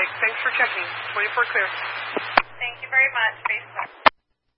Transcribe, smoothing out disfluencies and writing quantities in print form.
Thanks for checking. 24 clear. Thank you very much. Facebook.